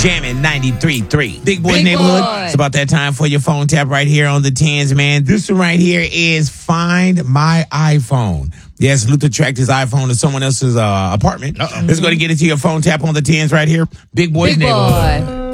Jamming 93.3. Big Boy Big Neighborhood. Boy. It's about that time for your phone tap right here on the Tens, man. This one right here is Find My iPhone. Yes, Luther tracked his iPhone to someone else's apartment. Let's go to get it to your phone tap on the Tens right here. Big Boy's Big Neighborhood. Boy.